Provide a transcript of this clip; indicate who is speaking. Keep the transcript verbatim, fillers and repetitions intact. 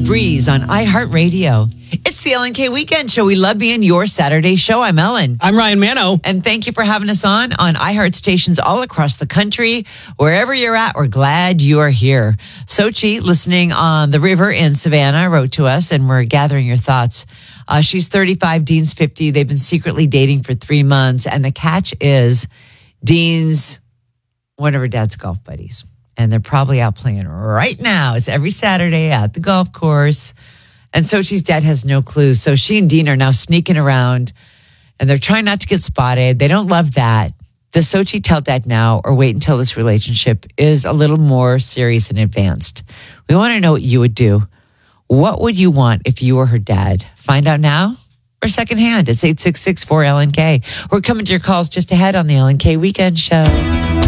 Speaker 1: Breeze on iHeartRadio. It's the Ellen K Weekend Show. We love being your Saturday show. I'm Ellen.
Speaker 2: I'm Ryan Mano.
Speaker 1: And thank you for having us on on iHeart stations all across the country. Wherever you're at, we're glad you are here. Sochi, listening on the river in Savannah, wrote to us, and we're gathering your thoughts. Uh, she's thirty-five, Dean's fifty. They've been secretly dating for three months. And the catch is Dean's one of her dad's golf buddies. And they're probably out playing right now. It's every Saturday at the golf course. And Sochi's dad has no clue. So she and Dean are now sneaking around and they're trying not to get spotted. They don't love that. Does Sochi tell dad now or wait until this relationship is a little more serious and advanced? We want to know what you would do. What would you want if you were her dad? Find out now or secondhand. It's eight six six, four L N K. We're coming to your calls just ahead on the Ellen K Weekend Show.